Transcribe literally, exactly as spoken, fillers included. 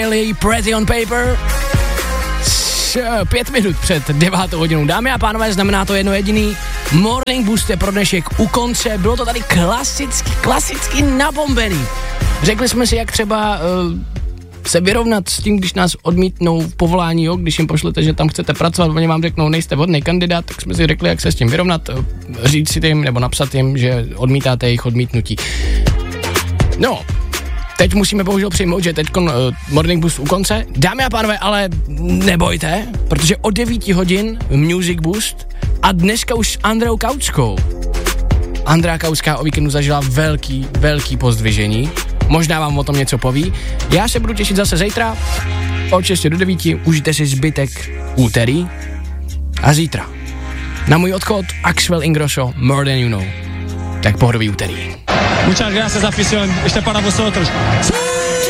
Pretty on Paper. Pět minut před devátou hodinou. Dámy a pánové, znamená to jedno jediný. Morning Boost je pro dnešek u konce. Bylo to tady klasicky, klasicky nabombený. Řekli jsme si, jak třeba uh, se vyrovnat s tím, když nás odmítnou v povolání, jo? Když jim pošlete, že tam chcete pracovat, oni vám řeknou, nejste vhodný kandidát, tak jsme si řekli, jak se s tím vyrovnat, říct si jim nebo napsat jim, že odmítáte jejich odmítnutí. No, teď musíme bohužel přijmout, že teď uh, Morning Boost u konce. Dámy a pánové, ale nebojte, protože od devíti hodin Music Boost a dneska už s Andreou Kautskou. Andrea Kautská o víkendu zažila velký, velký pozdvižení. Možná vám o tom něco poví. Já se budu těšit zase zítra od šesti do devíti. Užijte si zbytek úterý a zítra. Na můj odchod Axel Ingrosso, More Than You Know. Tak pohodový úterý. Muchas gracias, afición. Este para vosotros.